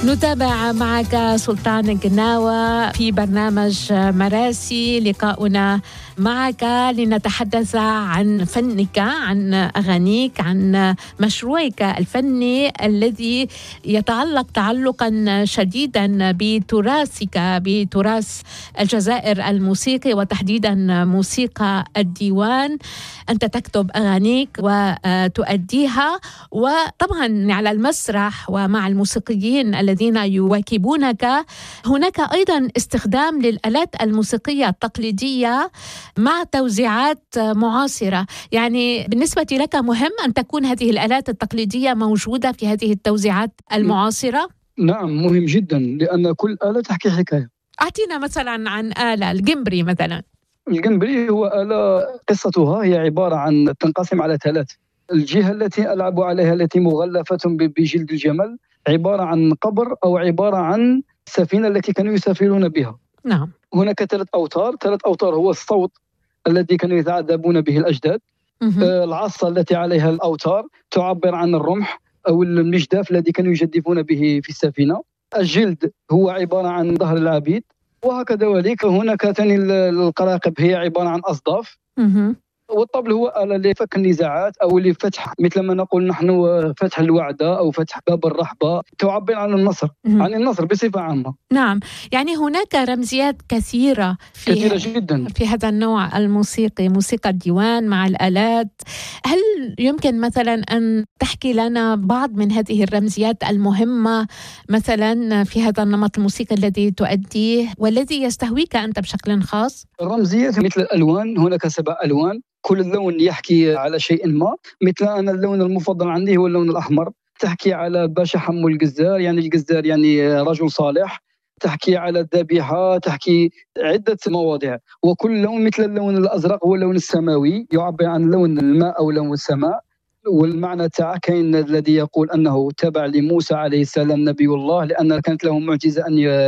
نتابع معك سلطان القناوة في برنامج مراسي. لقاؤنا معك لنتحدث عن فنك، عن أغانيك، عن مشروعك الفني الذي يتعلق تعلقا شديدا بتراثك، بتراث الجزائر الموسيقي وتحديدا موسيقى الديوان. أنت تكتب أغانيك وتؤديها، وطبعا على المسرح ومع الموسيقيين الذين يواكبونك هناك أيضا استخدام للآلات الموسيقية التقليدية مع توزيعات معاصرة. يعني بالنسبة لك مهم أن تكون هذه الآلات التقليدية موجودة في هذه التوزيعات المعاصرة؟ نعم، مهم جدا، لأن كل آلة تحكي حكاية. أعطينا مثلا عن آلة الجمبري مثلا. الجمبري هو آلة قصتها هي عبارة عن تنقسم على 3. الجهة التي ألعب عليها التي مغلفة بجلد الجمل عبارة عن قبر أو عبارة عن سفينة التي كانوا يسافرون بها. نعم. هناك 3 أوتار. 3 أوتار هو الصوت الذي كانوا يتعذبون به الأجداد. العصا التي عليها الأوتار تعبر عن الرمح أو المجداف الذي كانوا يجدفون به في السفينة. الجلد هو عبارة عن ظهر العبيد، وهكذا. وليك هناك ثاني القراقب هي عبارة عن أصداف. والطبل هو آلة لفك النزاعات أو لفتح، مثل ما نقول نحن فتح الوعدة أو فتح باب الرحبة، تعبر عن النصر، عن النصر بصفة عامة. نعم، يعني هناك رمزيات كثيرة جدا في هذا النوع الموسيقي، موسيقى الديوان مع الآلات. هل يمكن مثلا أن تحكي لنا بعض من هذه الرمزيات المهمة مثلا في هذا النمط الموسيقي الذي تؤديه والذي يستهويك أنت بشكل خاص؟ الرمزيات مثل الألوان، هناك 7 ألوان، كل لون يحكي على شيء ما. مثل أنا اللون المفضل عندي هو اللون الأحمر، تحكي على باشا حمو الجزار، يعني الجزار يعني رجل صالح. تحكي على الذبيحة، تحكي عدة مواضيع. وكل لون مثل اللون الأزرق هو اللون السماوي، يعبر عن لون الماء أو لون السماء. والمعنى تاعه كاين الذي يقول أنه تبع لموسى عليه السلام نبي الله، لأن كانت له معجزة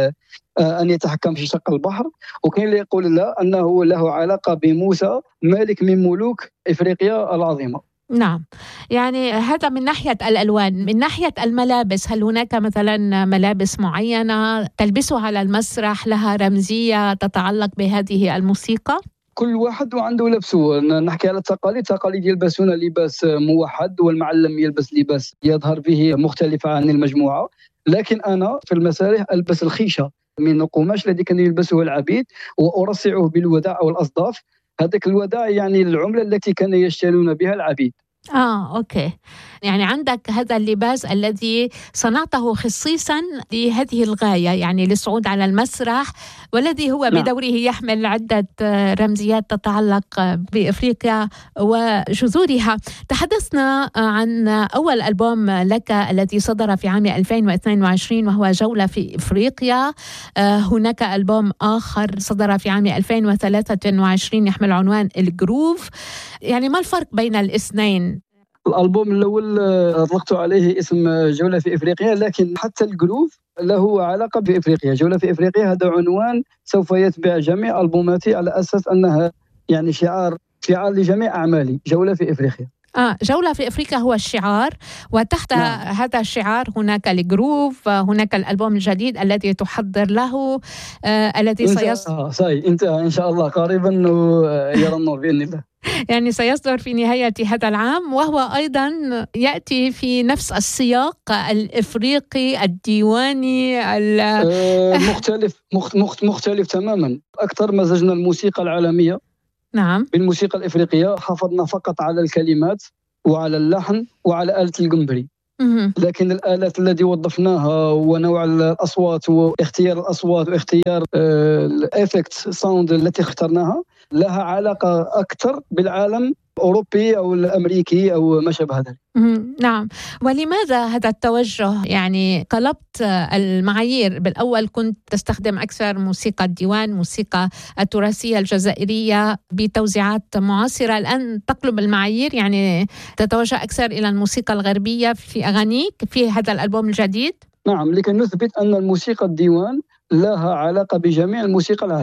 أن يتحكم في شق البحر. وكاين اللي يقول لا، أنه له علاقة بموسى ملك من ملوك إفريقيا العظيمة. نعم، يعني هذا من ناحية الألوان. من ناحية الملابس، هل هناك مثلا ملابس معينة تلبسها على المسرح لها رمزية تتعلق بهذه الموسيقى؟ كل واحد وعنده لبسه. نحكي على التقاليد يلبسون لباس موحد، والمعلم يلبس لباس يظهر به مختلف عن المجموعة. لكن أنا في المسارح ألبس الخيشة من القماش الذي كانوا يلبسه العبيد، وأرصعه بالوداع أو الأصداف. هذاك الوداع يعني العملة التي كانوا يشترون بها العبيد. أوكي، يعني عندك هذا اللباس الذي صنعته خصيصا لهذه الغاية، يعني للصعود على المسرح، والذي هو بدوره يحمل عدة رمزيات تتعلق بإفريقيا وجذورها. تحدثنا عن أول ألبوم لك الذي صدر في عام 2022 وهو جولة في إفريقيا. هناك ألبوم آخر صدر في عام 2023 يحمل عنوان الجروف. يعني ما الفرق بين الاثنين؟ الألبوم الأول أطلقت عليه اسم جولة في إفريقيا، لكن حتى الجروف له علاقة بإفريقيا. جولة في إفريقيا هذا عنوان سوف يتبع جميع ألبوماتي على أساس أنها يعني شعار لجميع أعمالي، جولة في إفريقيا. جولة في أفريقيا هو الشعار، وتحت هذا الشعار هناك الجروف، هناك الألبوم الجديد الذي تحضر له الذي انتهى إن شاء الله قريبا يرى النور بإذن الله. يعني سيصدر في نهاية هذا العام، وهو أيضا يأتي في نفس السياق الإفريقي الديواني مختلف تماما. أكثر مزجنا الموسيقى العالمية بالموسيقى الإفريقية، حافظنا فقط على الكلمات وعلى اللحن وعلى آلة الجمبري. لكن الآلات التي وظفناها ونوع الأصوات واختيار الأصوات واختيار الإفكت ساوند التي اخترناها لها علاقة أكثر بالعالم الأوروبي أو الأمريكي أو ما شابه ذلك. نعم، ولماذا هذا التوجه؟ يعني قلبت المعايير، بالأول كنت تستخدم أكثر موسيقى الديوان، موسيقى التراثية الجزائرية بتوزيعات معاصرة، الآن تقلب المعايير، يعني تتوجه أكثر إلى الموسيقى الغربية في أغانيك في هذا الألبوم الجديد؟ نعم، لكي نثبت أن الموسيقى الديوان لها علاقة بجميع الموسيقى العالم.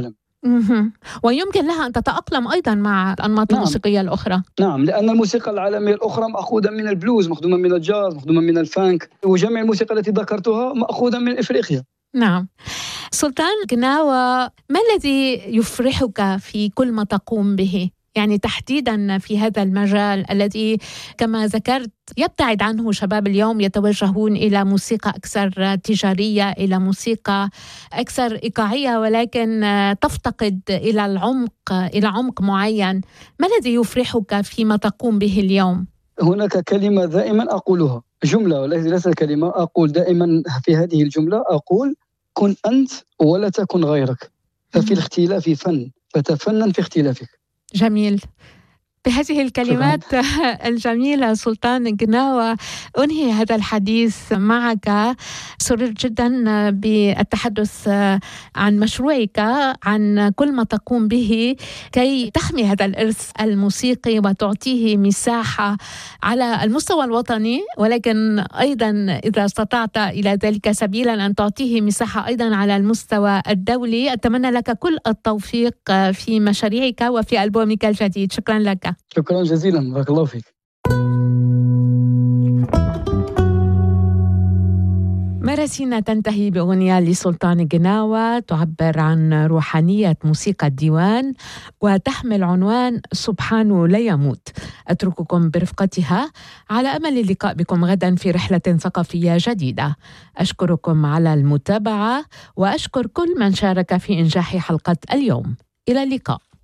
ويمكن لها أن تتأقلم أيضا مع الأنماط الموسيقية الأخرى. نعم، لأن الموسيقى العالمية الأخرى مأخوذة من البلوز، مأخوذة من الجاز، مأخوذة من الفانك، وجميع الموسيقى التي ذكرتها مأخوذة من إفريقيا. نعم. سلطان قناوة، ما الذي يفرحك في كل ما تقوم به؟ يعني تحديدا في هذا المجال الذي كما ذكرت يبتعد عنه شباب اليوم، يتوجهون إلى موسيقى أكثر تجارية، إلى موسيقى أكثر إيقاعية، ولكن تفتقد إلى العمق، إلى عمق معين. ما الذي يفرحك فيما تقوم به اليوم؟ هناك كلمة دائما أقولها، جملة وليس كلمة، أقول دائما في هذه الجملة، أقول: كن أنت ولا تكن غيرك، ففي الاختلاف فن، فتفنن في اختلافك. جميل. بهذه الكلمات الجميلة سلطان قناوة أنهي هذا الحديث معك. سررت جدا بالتحدث عن مشروعك، عن كل ما تقوم به كي تحمي هذا الإرث الموسيقي وتعطيه مساحة على المستوى الوطني، ولكن أيضا إذا استطعت إلى ذلك سبيلا أن تعطيه مساحة أيضا على المستوى الدولي. أتمنى لك كل التوفيق في مشاريعك وفي ألبومك الجديد. شكرا لك. شكرا جزيلا، بارك الله فيك. مراسينا تنتهي بأغنية لسلطان قناوة تعبر عن روحانية موسيقى الديوان وتحمل عنوان سبحانه لا يموت. أترككم برفقتها على أمل اللقاء بكم غدا في رحلة ثقافية جديدة. أشكركم على المتابعة وأشكر كل من شارك في إنجاح حلقة اليوم. إلى اللقاء.